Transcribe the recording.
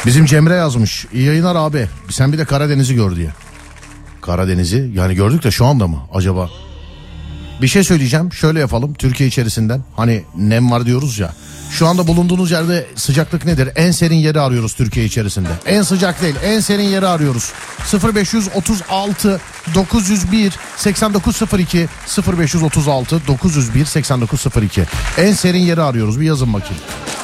Bizim Cemre yazmış. İyi yayınlar abi. Sen bir de Karadeniz'i gör diye. Karadeniz'i yani gördük de şu anda mı acaba? Bir şey söyleyeceğim. Şöyle yapalım Türkiye içerisinden. Hani nem var diyoruz ya. Şu anda bulunduğunuz yerde sıcaklık nedir? En serin yeri arıyoruz Türkiye içerisinde. En sıcak değil, en serin yeri arıyoruz. 0536 901 8902 0536 901 8902. En serin yeri arıyoruz. Bir yazın bakayım.